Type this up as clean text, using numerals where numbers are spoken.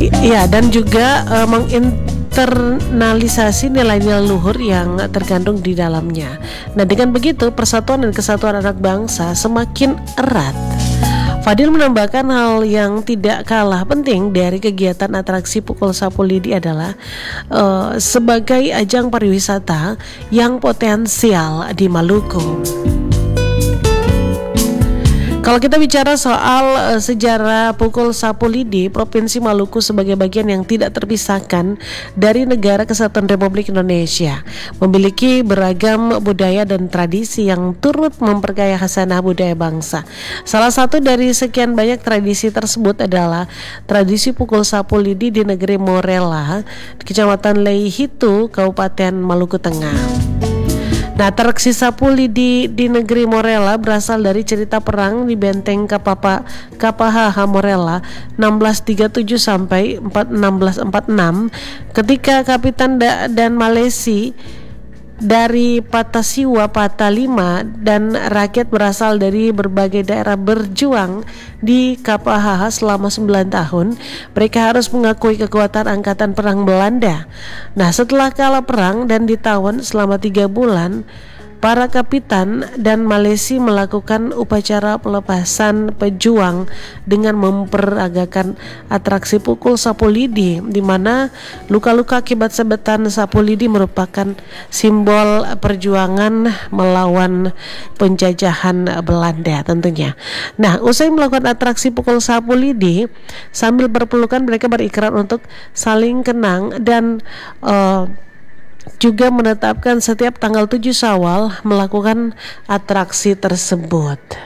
Ya, dan juga menginternalisasi nilai-nilai luhur yang terkandung di dalamnya. Nah, dengan begitu persatuan dan kesatuan anak bangsa semakin erat. Fadil menambahkan hal yang tidak kalah penting dari kegiatan atraksi pukul sapu lidi adalah sebagai ajang pariwisata yang potensial di Maluku. Kalau kita bicara soal sejarah pukul sapu lidi, Provinsi Maluku sebagai bagian yang tidak terpisahkan dari Negara Kesatuan Republik Indonesia, memiliki beragam budaya dan tradisi yang turut memperkaya khasanah budaya bangsa. Salah satu dari sekian banyak tradisi tersebut adalah tradisi pukul sapu lidi di negeri Morella, Kecamatan Leihitu, Kabupaten Maluku Tengah. Nah, atraksi sapu lidi di negeri Morella berasal dari cerita perang di Benteng Kapahaha Morella 1637 sampai 1646 ketika Kapitan dan Malesi dari Patasiwa Patalima dan rakyat berasal dari berbagai daerah berjuang di Kapahaha selama 9 tahun. Mereka harus mengakui kekuatan angkatan perang Belanda. Nah, setelah kalah perang dan ditawan selama 3 bulan, para kapitan dan Malesi melakukan upacara pelepasan pejuang dengan memperagakan atraksi pukul sapu lidi, di mana luka-luka akibat sabetan sapu lidi merupakan simbol perjuangan melawan penjajahan Belanda tentunya. Nah, usai melakukan atraksi pukul sapu lidi sambil berpelukan, mereka berikrar untuk saling kenang dan juga menetapkan setiap tanggal 7 Syawal melakukan atraksi tersebut.